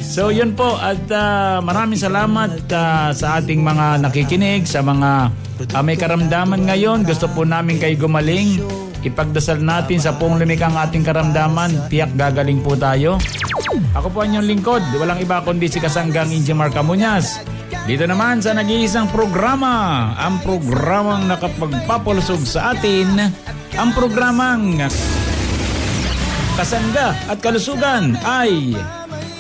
So yun po at maraming salamat sa ating mga nakikinig, sa mga may karamdaman ngayon. Gusto po namin kayo gumaling. Ipagdasal natin sa buong lumikang ating karamdaman. Tiyak gagaling po tayo. Ako po ang inyong lingkod. Walang iba kundi si Kasanggang Injimar Camuñas. Dito naman sa nag-iisang programa, ang programang nakapagpapulusog sa atin, ang programang Kasangga at Kalusugan ay